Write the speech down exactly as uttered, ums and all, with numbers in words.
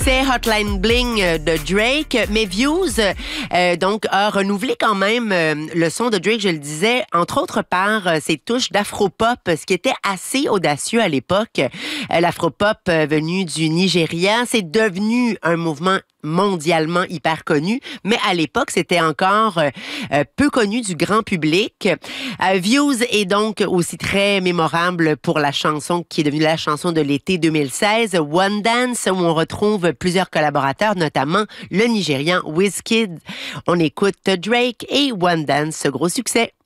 C'était Hotline Bling de Drake. Mais Views, euh, donc, a renouvelé quand même euh, le son de Drake, je le disais, entre autres par euh, ses touches d'afropop, ce qui était assez audacieux à l'époque. Euh, L'afropop euh, venu du Nigeria, c'est devenu un mouvement mondialement hyper connu, mais à l'époque, c'était encore euh, peu connu du grand public. Euh, Views est donc aussi très mémorable pour la chanson qui est devenue la chanson de l'été deux mille seize, One Dance, où on retrouve plusieurs collaborateurs, notamment le Nigérian Wizkid. On écoute Drake et One Dance, gros succès.